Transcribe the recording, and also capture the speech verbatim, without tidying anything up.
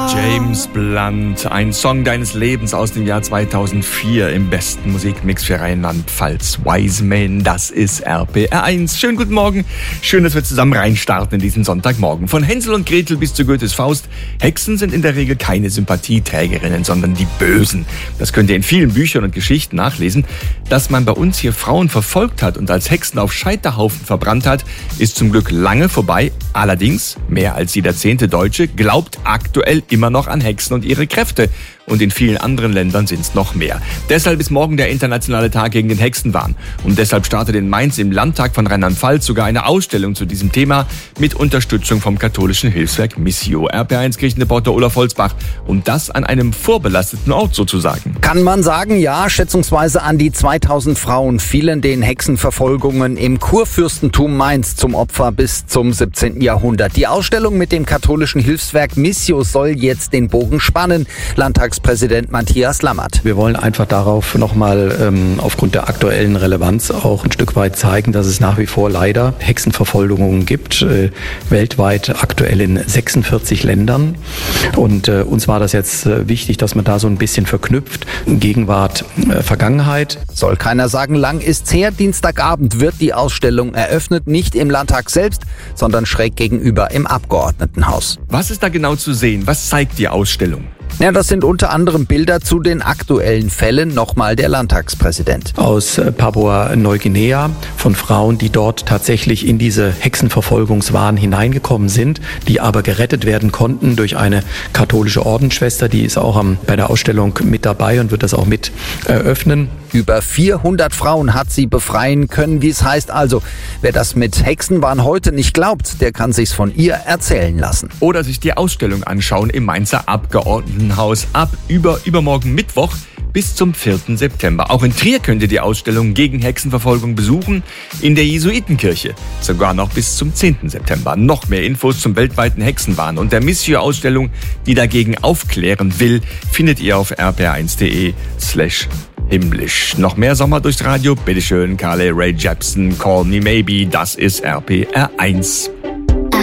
James Blunt, ein Song deines Lebens aus dem Jahr zweitausendvier im besten Musikmix für Rheinland-Pfalz. Wise Man, das ist R P R eins. Schönen guten Morgen, schön, dass wir zusammen reinstarten in diesen Sonntagmorgen. Von Hänsel und Gretel bis zu Goethes Faust. Hexen sind in der Regel keine Sympathieträgerinnen, sondern die Bösen. Das könnt ihr in vielen Büchern und Geschichten nachlesen. Dass man bei uns hier Frauen verfolgt hat und als Hexen auf Scheiterhaufen verbrannt hat, ist zum Glück lange vorbei. Allerdings, mehr als jeder zehnte Deutsche glaubt aktuell immer noch an Hexen und ihre Kräfte. Und in vielen anderen Ländern sind es noch mehr. Deshalb ist morgen der internationale Tag gegen den Hexenwahn. Und deshalb startet in Mainz im Landtag von Rheinland-Pfalz sogar eine Ausstellung zu diesem Thema mit Unterstützung vom katholischen Hilfswerk Missio. R P R eins Kirchenreporter Olaf Holzbach. Und das an einem vorbelasteten Ort sozusagen. Kann man sagen, ja, schätzungsweise an die zweitausend Frauen fielen den Hexenverfolgungen im Kurfürstentum Mainz zum Opfer bis zum siebzehnten Jahrhundert. Die Ausstellung mit dem katholischen Hilfswerk Missio soll jetzt den Bogen spannen. Landtagspräsident Matthias Lammert. Wir wollen einfach darauf nochmal ähm, aufgrund der aktuellen Relevanz auch ein Stück weit zeigen, dass es nach wie vor leider Hexenverfolgungen gibt, äh, weltweit aktuell in sechsundvierzig Ländern. Und äh, uns war das jetzt äh, wichtig, dass man da so ein bisschen verknüpft, Gegenwart, äh, Vergangenheit. Soll keiner sagen, lang ist's her. Dienstagabend wird die Ausstellung eröffnet, nicht im Landtag selbst, sondern schräg gegenüber im Abgeordnetenhaus. Was ist da genau zu sehen? Was zeigt die Ausstellung? Ja, das sind unter anderem Bilder zu den aktuellen Fällen. Nochmal der Landtagspräsident. Aus Papua-Neuguinea von Frauen, die dort tatsächlich in diese Hexenverfolgungswahn hineingekommen sind, die aber gerettet werden konnten durch eine katholische Ordensschwester. Die ist auch am, bei der Ausstellung mit dabei und wird das auch mit eröffnen. Über vierhundert Frauen hat sie befreien können, wie es heißt. Also, wer das mit Hexenwahn heute nicht glaubt, der kann sich's von ihr erzählen lassen. Oder sich die Ausstellung anschauen im Mainzer Abgeordnetenhaus ab über übermorgen Mittwoch bis zum vierten September. Auch in Trier könnt ihr die Ausstellung gegen Hexenverfolgung besuchen, in der Jesuitenkirche. Sogar noch bis zum zehnten September. Noch mehr Infos zum weltweiten Hexenwahn und der Missio-Ausstellung, die dagegen aufklären will, findet ihr auf r p r eins punkt d e slash himmlisch. Noch mehr Sommer durchs Radio? Bitteschön, Carly Rae Jepsen, Call Me Maybe, das ist R P R eins.